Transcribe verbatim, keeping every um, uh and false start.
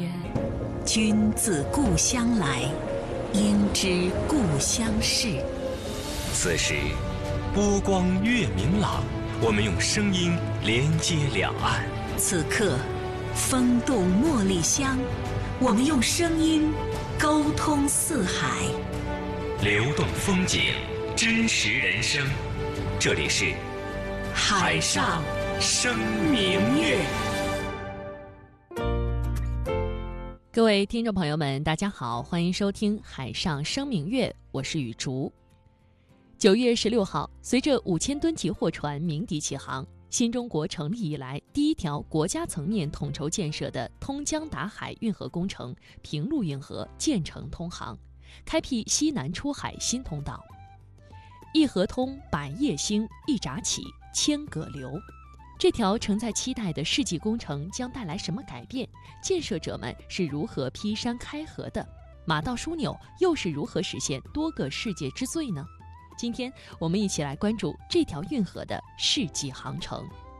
君自故乡来，应知故乡事。 此时波光月明朗，我们用声音连接两岸。 此刻风动茉莉香，我们用声音沟通四海。 流动风景，真实人生，这里是海上生明月。 各位听众朋友们，大家好，欢迎收听海上生明月，我是雨竹。九月十六号，随着五千吨级货船鸣笛启航，新中国成立以来第一条国家层面统筹建设的通江达海运河工程平陆运河建成通航，开辟西南出海新通道。一河通，百业兴，一闸起，千舸流。这条承载期待的世纪工程将带来什么改变？建设者们是如何劈山开河的？马到枢纽又是如何实现多个世界之最呢？今天我们一起来关注这条运河的世纪航程。